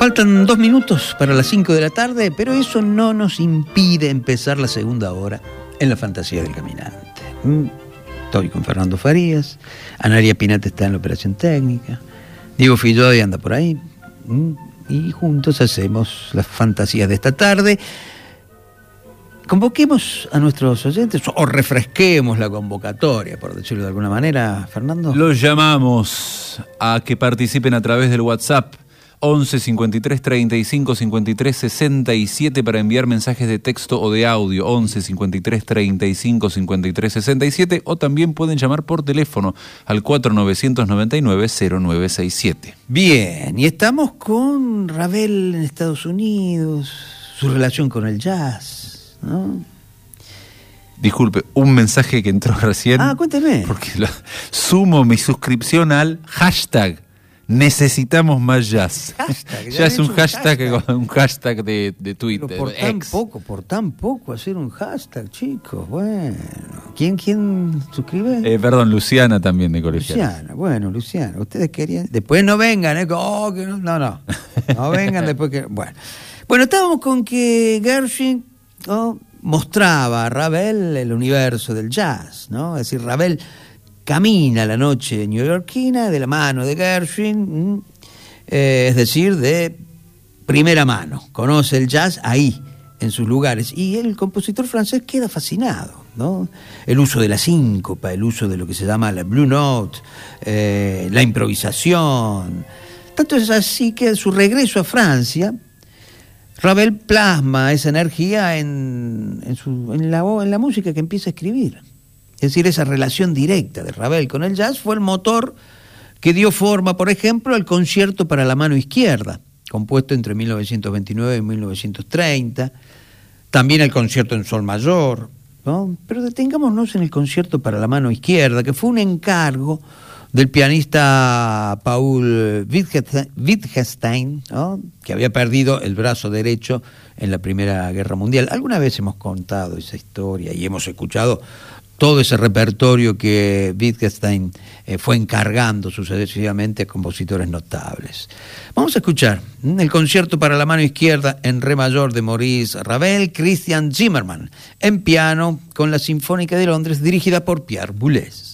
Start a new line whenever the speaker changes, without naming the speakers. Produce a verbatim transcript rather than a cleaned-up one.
Faltan dos minutos para las cinco de la tarde, pero eso no nos impide empezar la segunda hora en la fantasía del caminante. Estoy con Fernando Farías, Analia Pinate está en la operación técnica, Diego Filloy anda por ahí, y juntos hacemos las fantasías de esta tarde. Convoquemos a nuestros oyentes, o refresquemos la convocatoria, por decirlo de alguna manera, Fernando.
Los llamamos a que participen a través del WhatsApp once cincuenta y tres treinta y cinco cincuenta y tres sesenta y siete para enviar mensajes de texto o de audio, once cincuenta y tres treinta y cinco cincuenta y tres sesenta y siete, o también pueden llamar por teléfono al cuatro nueve nueve nueve cero nueve seis siete.
Bien, y estamos con Ravel en Estados Unidos, su relación con el jazz, ¿no?
Disculpe, un mensaje que entró recién.
Ah, cuénteme.
Porque lo, sumo mi suscripción al hashtag necesitamos más jazz. Hashtag, ya, ya es un hashtag, hashtag, un hashtag de, de Twitter.
Pero por tan ex. poco, por tan poco hacer un hashtag, chicos. Bueno, ¿quién, quién suscribe?
Eh, perdón, Luciana también de Colegial.
Luciana, bueno, Luciana, ustedes querían. Después no vengan, ¿eh? Oh, que no, no, no. No vengan después que. Bueno, bueno, estábamos con que Gershwin, ¿no?, mostraba a Ravel el universo del jazz, ¿no? Es decir, Ravel camina la noche neoyorquina de la mano de Gershwin, eh, es decir, de primera mano. Conoce el jazz ahí, en sus lugares. Y el compositor francés queda fascinado, ¿no? El uso de la síncopa, el uso de lo que se llama la Blue Note, eh, la improvisación. Tanto es así que a su regreso a Francia, Ravel plasma esa energía en, en, su, en, la, en la música que empieza a escribir. Es decir, esa relación directa de Ravel con el jazz fue el motor que dio forma, por ejemplo, al concierto para la mano izquierda, compuesto entre mil novecientos veintinueve y mil novecientos treinta, también el concierto en sol mayor, ¿no? Pero detengámonos en el concierto para la mano izquierda, que fue un encargo del pianista Paul Wittgenstein, ¿no?, que había perdido el brazo derecho en la Primera Guerra Mundial. Alguna vez hemos contado esa historia y hemos escuchado todo ese repertorio que Wittgenstein eh, fue encargando sucesivamente a compositores notables. Vamos a escuchar el concierto para la mano izquierda en re mayor de Maurice Ravel, Christian Zimmermann en piano, con la Sinfónica de Londres dirigida por Pierre Boulez.